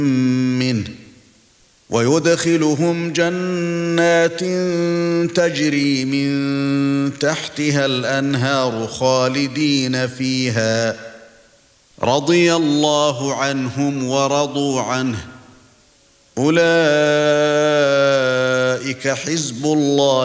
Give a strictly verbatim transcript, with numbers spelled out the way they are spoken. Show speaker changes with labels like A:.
A: منه ويدخلهم جنات تجري من تحتها الأنهار خالدين فيها رضي الله عنهم ورضوا عنه أولئك حزب الله